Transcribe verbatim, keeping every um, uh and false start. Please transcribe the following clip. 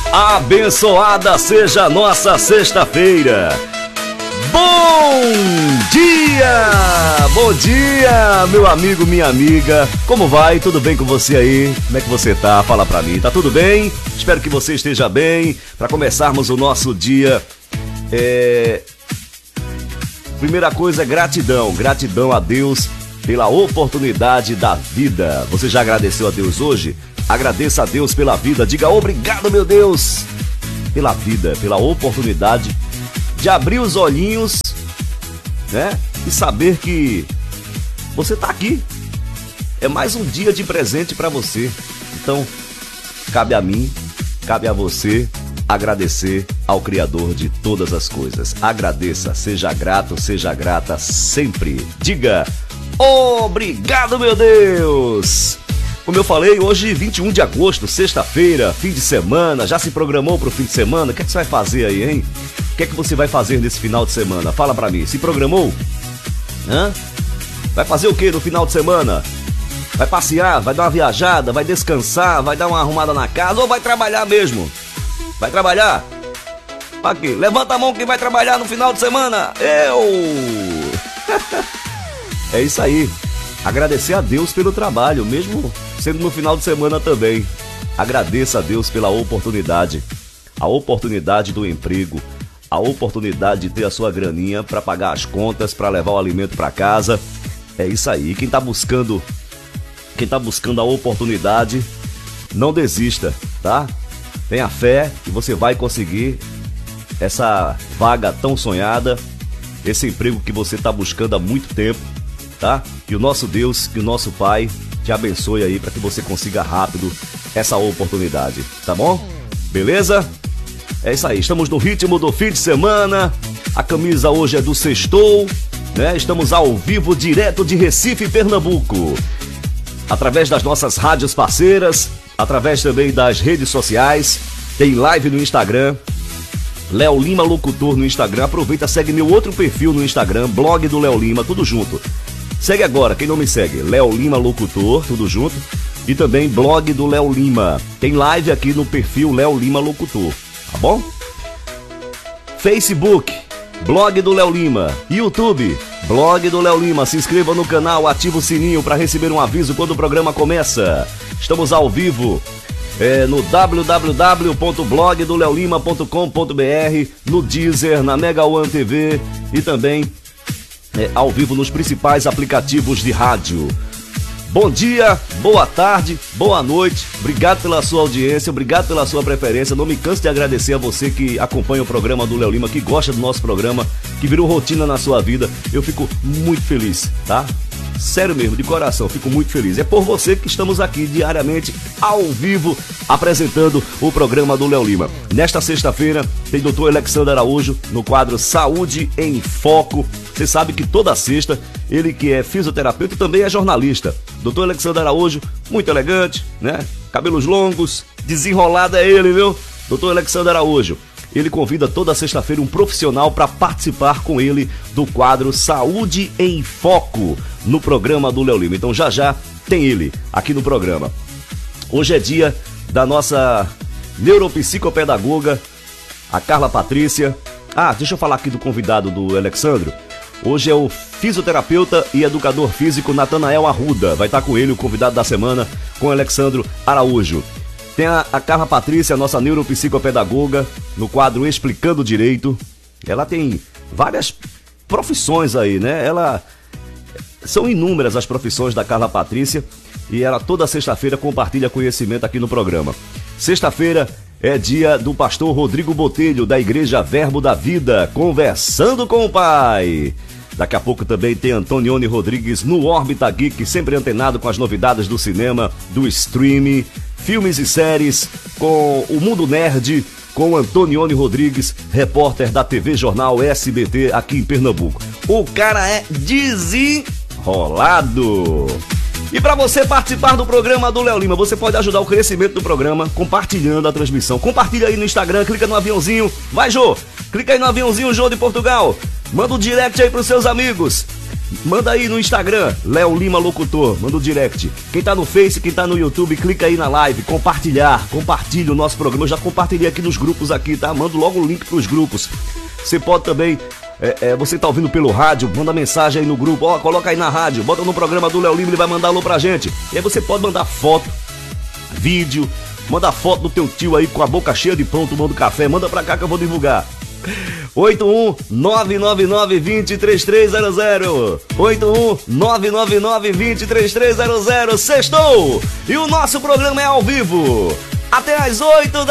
Abençoada seja a nossa sexta-feira. Bom dia! Bom dia, meu amigo, minha amiga. Como vai? Tudo bem com você aí? Como é que você tá? Fala pra mim. Tá tudo bem? Espero que você esteja bem. Para começarmos o nosso dia, é... primeira coisa, gratidão. Gratidão a Deus pela oportunidade da vida. Você já agradeceu a Deus hoje? Agradeça a Deus pela vida. Diga obrigado, meu Deus, pela vida, pela oportunidade de abrir os olhinhos, né? E saber que você tá aqui. É mais um dia de presente para você. Então, cabe a mim, cabe a você agradecer ao Criador de todas as coisas. Agradeça, seja grato, seja grata sempre. Diga obrigado, meu Deus! Como eu falei, hoje vinte e um de agosto, sexta-feira, fim de semana. Já se programou pro fim de semana? O que é que você vai fazer aí, hein? O que é que você vai fazer nesse final de semana? Fala pra mim, se programou? Hã? Vai fazer o que no final de semana? Vai passear, vai dar uma viajada, vai descansar, vai dar uma arrumada na casa ou vai trabalhar mesmo? Vai trabalhar? Aqui, levanta a mão quem vai trabalhar no final de semana. Eu! É isso aí. Agradecer a Deus pelo trabalho, mesmo sendo no final de semana também. Agradeça a Deus pela oportunidade. A oportunidade do emprego. A oportunidade de ter a sua graninha para pagar as contas, para levar o alimento para casa. É isso aí. Quem tá buscando, quem tá buscando a oportunidade, não desista, tá? Tenha fé que você vai conseguir essa vaga tão sonhada, esse emprego que você tá buscando há muito tempo, tá? Que o nosso Deus, que o nosso Pai te abençoe aí para que você consiga rápido essa oportunidade, tá bom? Beleza? É isso aí, estamos no ritmo do fim de semana. A camisa hoje é do Sextou, né? Estamos ao vivo direto de Recife, Pernambuco, através das nossas rádios parceiras, através também das redes sociais. Tem live no Instagram, Léo Lima Locutor no Instagram. Aproveita, segue meu outro perfil no Instagram, blog do Léo Lima, tudo junto. Segue agora, quem não me segue, Léo Lima Locutor, tudo junto. E também blog do Léo Lima. Tem live aqui no perfil Léo Lima Locutor, tá bom? Facebook, blog do Léo Lima. YouTube, blog do Léo Lima. Se inscreva no canal, ativa o sininho para receber um aviso quando o programa começa. Estamos ao vivo é, no w w w ponto blog do leo lima ponto com ponto b r, no Deezer, na Mega One T V e também é, ao vivo nos principais aplicativos de rádio. Bom dia, boa tarde, boa noite. Obrigado pela sua audiência, obrigado pela sua preferência. Não me canso de agradecer a você que acompanha o programa do Léo Lima, que gosta do nosso programa, que virou rotina na sua vida. Eu fico muito feliz, tá? Sério mesmo, de coração, fico muito feliz. É por você que estamos aqui diariamente, ao vivo, apresentando o programa do Léo Lima. Nesta sexta-feira tem doutor Alexandre Araújo no quadro Saúde em Foco. Você sabe que toda sexta, ele que é fisioterapeuta também é jornalista. doutor Alexandre Araújo, muito elegante, né? Cabelos longos, desenrolado é ele, viu? doutor Alexandre Araújo. Ele convida toda sexta-feira um profissional para participar com ele do quadro Saúde em Foco no programa do Léo Lima. Então já já tem ele aqui no programa. Hoje é dia da nossa neuropsicopedagoga, a Carla Patrícia. Ah, deixa eu falar aqui do convidado do Alexandre. Hoje é o fisioterapeuta e educador físico Natanael Arruda. Vai estar com ele, o convidado da semana, com o Alexandre Araújo. Tem a, a Carla Patrícia, nossa neuropsicopedagoga, no quadro Explicando Direito. Ela tem várias profissões aí, né? Ela... São inúmeras as profissões da Carla Patrícia e ela toda sexta-feira compartilha conhecimento aqui no programa. Sexta-feira é dia do pastor Rodrigo Botelho, da Igreja Verbo da Vida, conversando com o Pai. Daqui a pouco também tem Antonione Rodrigues no Órbita Geek, sempre antenado com as novidades do cinema, do streaming, filmes e séries, com o Mundo Nerd, com Antonione Rodrigues, repórter da T V Jornal S B T aqui em Pernambuco. O cara é desenrolado. E para você participar do programa do Léo Lima, você pode ajudar o crescimento do programa compartilhando a transmissão. Compartilha aí no Instagram, clica no aviãozinho. Vai, Jô! Clica aí no aviãozinho, Jô de Portugal. Manda um direct aí pros seus amigos. Manda aí no Instagram, Léo Lima Locutor, manda o direct. Quem tá no Face, quem tá no YouTube, clica aí na live, compartilhar, compartilha o nosso programa. Eu já compartilhei aqui nos grupos aqui, tá? Mando logo o link pros grupos. Você pode também, é, é, você tá ouvindo pelo rádio, manda mensagem aí no grupo, ó, coloca aí na rádio, bota no programa do Léo Lima, ele vai mandar alô pra gente. E aí você pode mandar foto, vídeo, manda foto do teu tio aí com a boca cheia de pão tomando café, manda pra cá que eu vou divulgar. oito um nove nove nove dois zero três três zero zero oito um nove nove nove dois zero três três zero zero. Sextou! E o nosso programa é ao vivo até às oito da